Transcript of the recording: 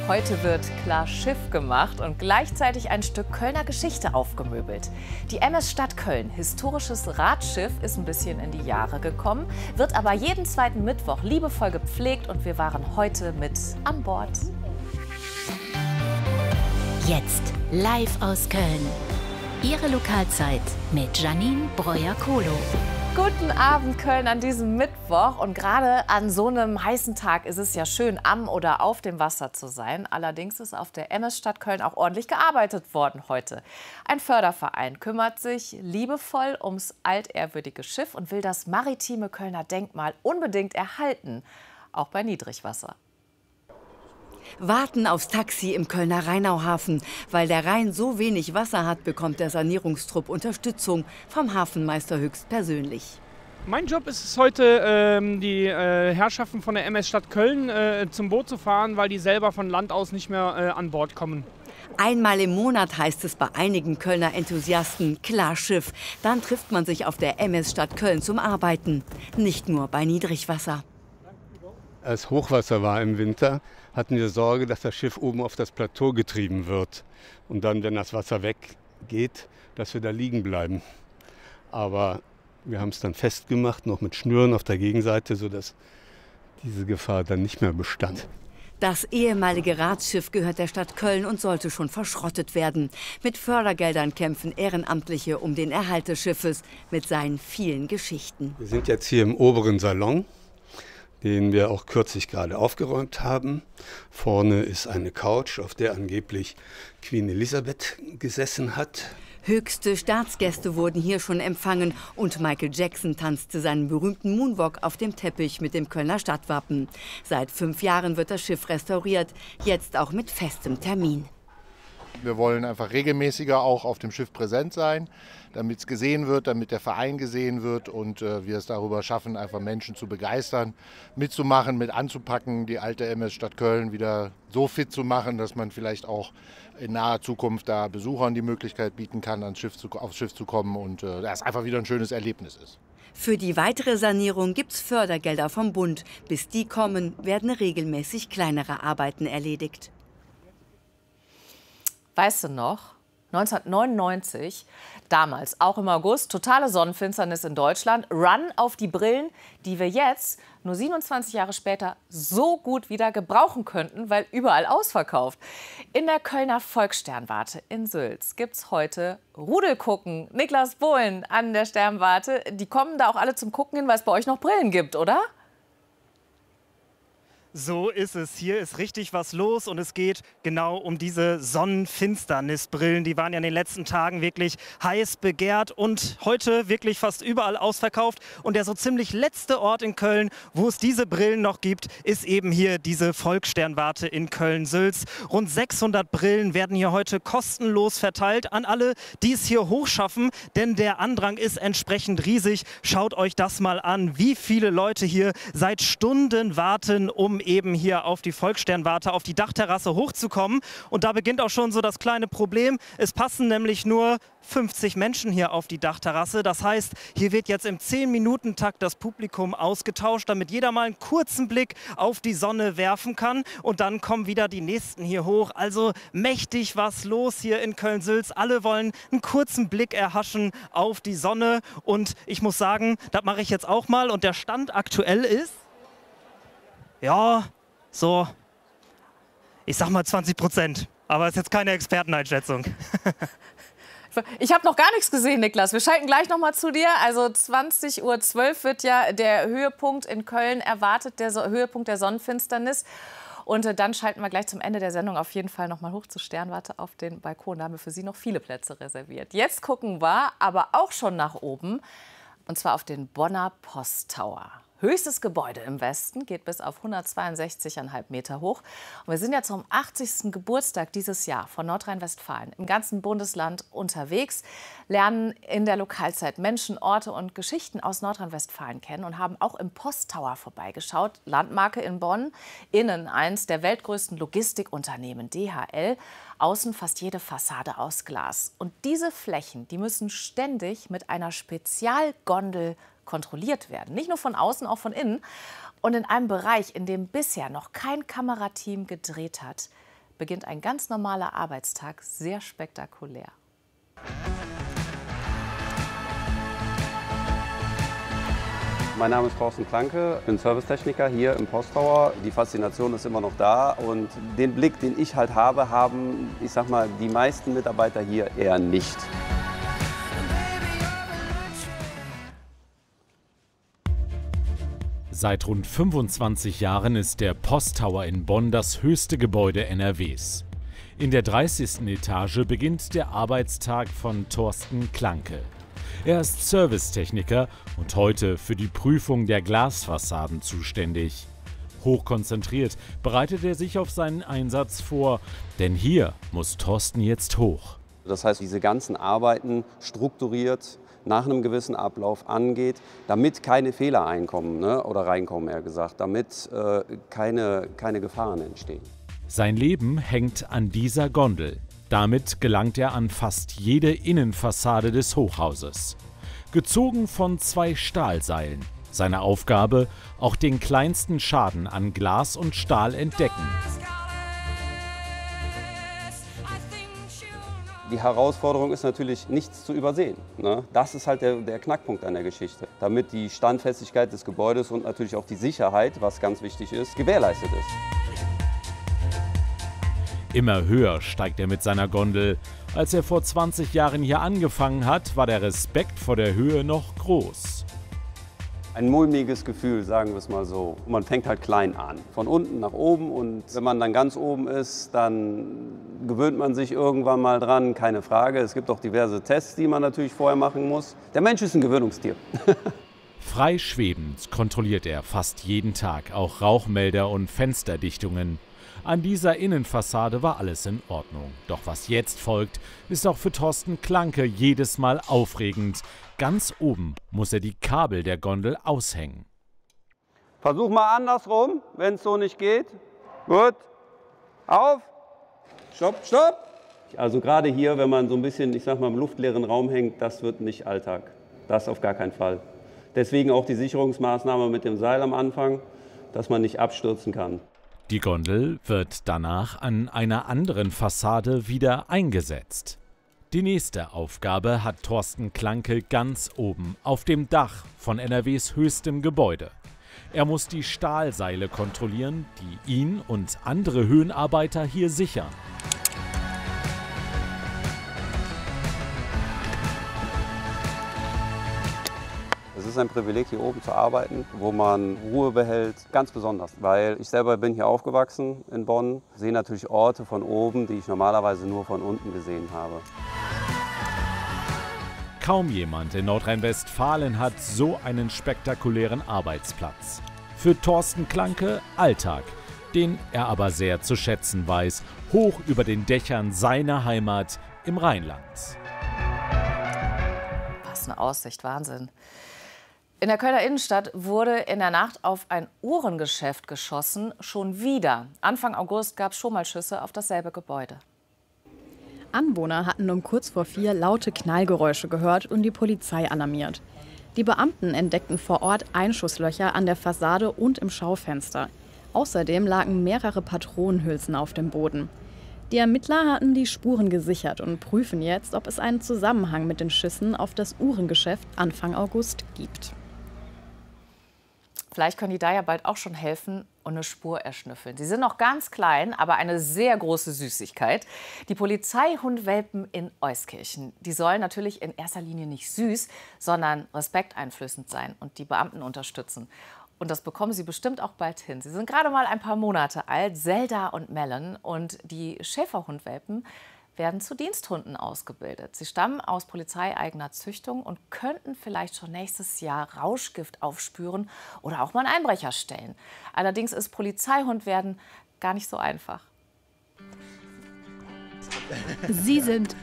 Heute wird klar Schiff gemacht und gleichzeitig ein Stück Kölner Geschichte aufgemöbelt. Die MS Stadt Köln, historisches Radschiff, ist ein bisschen in die Jahre gekommen, wird aber jeden zweiten Mittwoch liebevoll gepflegt und wir waren heute mit an Bord. Jetzt live aus Köln. Ihre Lokalzeit mit Janine Breuer-Kohlo. Guten Abend Köln an diesem Mittwoch und gerade an so einem heißen Tag ist es ja schön, am oder auf dem Wasser zu sein. Allerdings ist auf der MS Stadt Köln auch ordentlich gearbeitet worden heute. Ein Förderverein kümmert sich liebevoll ums altehrwürdige Schiff und will das maritime Kölner Denkmal unbedingt erhalten, auch bei Niedrigwasser. Warten aufs Taxi im Kölner Rheinauhafen. Weil der Rhein so wenig Wasser hat, bekommt der Sanierungstrupp Unterstützung vom Hafenmeister höchstpersönlich. Mein Job ist es heute, die Herrschaften von der MS Stadt Köln zum Boot zu fahren, weil die selber von Land aus nicht mehr an Bord kommen. Einmal im Monat heißt es bei einigen Kölner Enthusiasten klar Schiff. Dann trifft man sich auf der MS Stadt Köln zum Arbeiten. Nicht nur bei Niedrigwasser. Als Hochwasser war im Winter, hatten wir Sorge, dass das Schiff oben auf das Plateau getrieben wird. Und dann, wenn das Wasser weggeht, dass wir da liegen bleiben. Aber wir haben es dann festgemacht, noch mit Schnüren auf der Gegenseite, sodass diese Gefahr dann nicht mehr bestand. Das ehemalige Ratsschiff gehört der Stadt Köln und sollte schon verschrottet werden. Mit Fördergeldern kämpfen Ehrenamtliche um den Erhalt des Schiffes mit seinen vielen Geschichten. Wir sind jetzt hier im oberen Salon, den wir auch kürzlich gerade aufgeräumt haben. Vorne ist eine Couch, auf der angeblich Queen Elisabeth gesessen hat. Höchste Staatsgäste wurden hier schon empfangen und Michael Jackson tanzte seinen berühmten Moonwalk auf dem Teppich mit dem Kölner Stadtwappen. Seit 5 Jahren wird das Schiff restauriert, jetzt auch mit festem Termin. Wir wollen einfach regelmäßiger auch auf dem Schiff präsent sein, damit es gesehen wird, damit der Verein gesehen wird und wir es darüber schaffen, einfach Menschen zu begeistern, mitzumachen, mit anzupacken, die alte MS Stadt Köln wieder so fit zu machen, dass man vielleicht auch in naher Zukunft da Besuchern die Möglichkeit bieten kann, aufs Schiff zu kommen und es einfach wieder ein schönes Erlebnis ist. Für die weitere Sanierung gibt es Fördergelder vom Bund. Bis die kommen, werden regelmäßig kleinere Arbeiten erledigt. Weißt du noch, 1999, damals, auch im August, totale Sonnenfinsternis in Deutschland, Run auf die Brillen, die wir jetzt, nur 27 Jahre später, so gut wieder gebrauchen könnten, weil überall ausverkauft. In der Kölner Volkssternwarte in Sülz gibt es heute Rudelgucken. Niklas Bohlen an der Sternwarte, die kommen da auch alle zum Gucken hin, weil es bei euch noch Brillen gibt, oder? So ist es. Hier ist richtig was los und es geht genau um diese Sonnenfinsternisbrillen. Die waren ja in den letzten Tagen wirklich heiß begehrt und heute wirklich fast überall ausverkauft. Und der so ziemlich letzte Ort in Köln, wo es diese Brillen noch gibt, ist eben hier diese Volkssternwarte in Köln-Sülz. Rund 600 Brillen werden hier heute kostenlos verteilt an alle, die es hier hochschaffen, denn der Andrang ist entsprechend riesig. Schaut euch das mal an, wie viele Leute hier seit Stunden warten, um eben hier auf die Volkssternwarte, auf die Dachterrasse hochzukommen. Und da beginnt auch schon so das kleine Problem. Es passen nämlich nur 50 Menschen hier auf die Dachterrasse. Das heißt, hier wird jetzt im 10-Minuten-Takt das Publikum ausgetauscht, damit jeder mal einen kurzen Blick auf die Sonne werfen kann. Und dann kommen wieder die nächsten hier hoch. Also mächtig was los hier in Köln-Sülz. Alle wollen einen kurzen Blick erhaschen auf die Sonne. Und ich muss sagen, das mache ich jetzt auch mal. Und der Stand aktuell ist, ja, so, ich sag mal 20%. Aber ist jetzt keine Experteneinschätzung. Ich habe noch gar nichts gesehen, Niklas. Wir schalten gleich noch mal zu dir. Also 20:12 Uhr wird ja der Höhepunkt in Köln erwartet, der Höhepunkt der Sonnenfinsternis. Und dann schalten wir gleich zum Ende der Sendung auf jeden Fall noch mal hoch zur Sternwarte auf den Balkon. Da haben wir für Sie noch viele Plätze reserviert. Jetzt gucken wir aber auch schon nach oben, und zwar auf den Bonner Posttower. Höchstes Gebäude im Westen, geht bis auf 162,5 Meter hoch. Und wir sind ja zum 80. Geburtstag dieses Jahr von Nordrhein-Westfalen im ganzen Bundesland unterwegs, lernen in der Lokalzeit Menschen, Orte und Geschichten aus Nordrhein-Westfalen kennen und haben auch im Posttower vorbeigeschaut. Landmarke in Bonn, innen eins der weltgrößten Logistikunternehmen, DHL. Außen fast jede Fassade aus Glas. Und diese Flächen, die müssen ständig mit einer Spezialgondel kontrolliert werden. Nicht nur von außen, auch von innen. Und in einem Bereich, in dem bisher noch kein Kamerateam gedreht hat, beginnt ein ganz normaler Arbeitstag sehr spektakulär. Mein Name ist Thorsten Klanke, ich bin Servicetechniker hier im Posttower. Die Faszination ist immer noch da und den Blick, den ich halt habe, haben, ich sag mal, die meisten Mitarbeiter hier eher nicht. Seit rund 25 Jahren ist der Posttower in Bonn das höchste Gebäude NRWs. In der 30. Etage beginnt der Arbeitstag von Thorsten Klanke. Er ist Servicetechniker und heute für die Prüfung der Glasfassaden zuständig. Hochkonzentriert bereitet er sich auf seinen Einsatz vor, denn hier muss Thorsten jetzt hoch. Das heißt, diese ganzen Arbeiten strukturiert nach einem gewissen Ablauf angeht, damit keine Fehler einkommen, oder reinkommen, eher gesagt, damit keine Gefahren entstehen. Sein Leben hängt an dieser Gondel. Damit gelangt er an fast jede Innenfassade des Hochhauses. Gezogen von 2 Stahlseilen. Seine Aufgabe, auch den kleinsten Schaden an Glas und Stahl entdecken. Die Herausforderung ist natürlich, nichts zu übersehen. Das ist halt der Knackpunkt an der Geschichte. Damit die Standfestigkeit des Gebäudes und natürlich auch die Sicherheit, was ganz wichtig ist, gewährleistet ist. Immer höher steigt er mit seiner Gondel. Als er vor 20 Jahren hier angefangen hat, war der Respekt vor der Höhe noch groß. Ein mulmiges Gefühl, sagen wir es mal so. Man fängt halt klein an, von unten nach oben, und wenn man dann ganz oben ist, dann gewöhnt man sich irgendwann mal dran, keine Frage. Es gibt auch diverse Tests, die man natürlich vorher machen muss. Der Mensch ist ein Gewöhnungstier. Frei schwebend kontrolliert er fast jeden Tag auch Rauchmelder und Fensterdichtungen. An dieser Innenfassade war alles in Ordnung. Doch was jetzt folgt, ist auch für Thorsten Klanke jedes Mal aufregend. Ganz oben muss er die Kabel der Gondel aushängen. Versuch mal andersrum, wenn es so nicht geht. Gut. Auf. Stopp, stopp. Also gerade hier, wenn man so ein bisschen, ich sag mal, im luftleeren Raum hängt, das wird nicht Alltag. Das auf gar keinen Fall. Deswegen auch die Sicherungsmaßnahme mit dem Seil am Anfang, dass man nicht abstürzen kann. Die Gondel wird danach an einer anderen Fassade wieder eingesetzt. Die nächste Aufgabe hat Thorsten Klanke ganz oben auf dem Dach von NRWs höchstem Gebäude. Er muss die Stahlseile kontrollieren, die ihn und andere Höhenarbeiter hier sichern. Es ist ein Privileg, hier oben zu arbeiten, wo man Ruhe behält, ganz besonders. Weil ich selber bin hier aufgewachsen in Bonn, sehe natürlich Orte von oben, die ich normalerweise nur von unten gesehen habe. Kaum jemand in Nordrhein-Westfalen hat so einen spektakulären Arbeitsplatz. Für Thorsten Klanke Alltag, den er aber sehr zu schätzen weiß, hoch über den Dächern seiner Heimat im Rheinland. Was eine Aussicht, Wahnsinn. In der Kölner Innenstadt wurde in der Nacht auf ein Uhrengeschäft geschossen, schon wieder. Anfang August gab es schon mal Schüsse auf dasselbe Gebäude. Anwohner hatten um kurz vor 4 laute Knallgeräusche gehört und die Polizei alarmiert. Die Beamten entdeckten vor Ort Einschusslöcher an der Fassade und im Schaufenster. Außerdem lagen mehrere Patronenhülsen auf dem Boden. Die Ermittler hatten die Spuren gesichert und prüfen jetzt, ob es einen Zusammenhang mit den Schüssen auf das Uhrengeschäft Anfang August gibt. Vielleicht können die da ja bald auch schon helfen und eine Spur erschnüffeln. Sie sind noch ganz klein, aber eine sehr große Süßigkeit. Die Polizeihundwelpen in Euskirchen. Die sollen natürlich in erster Linie nicht süß, sondern respekteinflößend sein und die Beamten unterstützen. Und das bekommen sie bestimmt auch bald hin. Sie sind gerade mal ein paar Monate alt, Zelda und Melon. Und die Schäferhundwelpen werden zu Diensthunden ausgebildet. Sie stammen aus polizeieigener Züchtung und könnten vielleicht schon nächstes Jahr Rauschgift aufspüren oder auch mal einen Einbrecher stellen. Allerdings ist Polizeihund werden gar nicht so einfach. Sie sind